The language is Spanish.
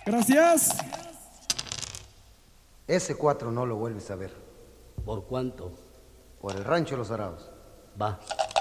Gracias. Ese 4 no lo vuelves a ver. ¿Por cuánto? Por el rancho Los Arados. Va.